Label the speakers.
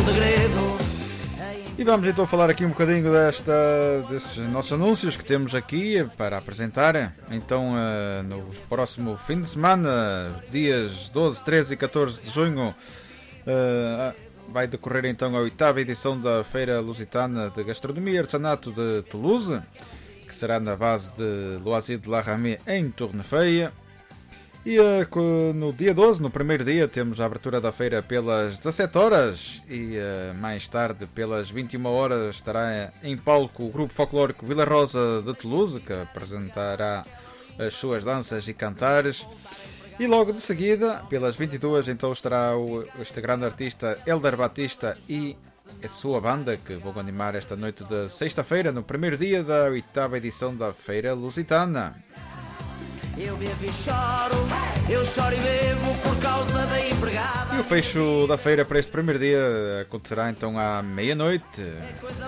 Speaker 1: segredo.
Speaker 2: E vamos então falar aqui um bocadinho desses nossos anúncios que temos aqui para apresentar. Então, no próximo fim de semana, dias 12, 13 e 14 de junho, vai decorrer então a 8ª edição da Feira Lusitana de Gastronomia e Artesanato de Toulouse, que será na base de Loisirs de la Ramée, em Tournefeuille. E no dia 12, no primeiro dia, temos a abertura da feira pelas 17 horas e mais tarde, pelas 21 horas, estará em palco o grupo folclórico Vila Rosa de Toulouse, que apresentará as suas danças e cantares. E logo de seguida, pelas 22, então estará este grande artista Helder Batista e a sua banda, que vão animar esta noite de sexta-feira, no primeiro dia da 8ª edição da Feira Lusitana.
Speaker 1: Eu bebo e choro, eu choro e bebo por causa da empregada.
Speaker 2: E o fecho da feira para este primeiro dia acontecerá então à meia-noite.
Speaker 1: Coisa